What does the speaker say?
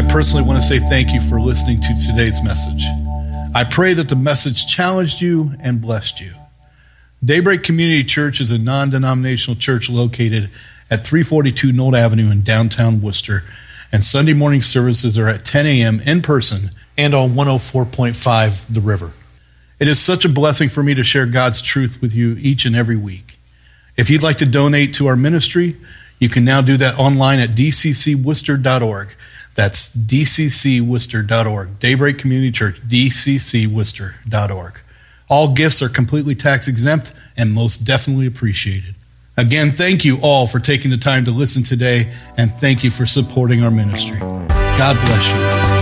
personally want to say thank you for listening to today's message. I pray that the message challenged you and blessed you. Daybreak Community Church is a non-denominational church located at 342 Knoll Avenue in downtown Worcester, and Sunday morning services are at 10 a.m. in person and on 104.5 The River. It is such a blessing for me to share God's truth with you each and every week. If you'd like to donate to our ministry, you can now do that online at dccworcester.org. That's dccworcester.org. Daybreak Community Church, dccworcester.org. All gifts are completely tax exempt and most definitely appreciated. Again, thank you all for taking the time to listen today, and thank you for supporting our ministry. God bless you.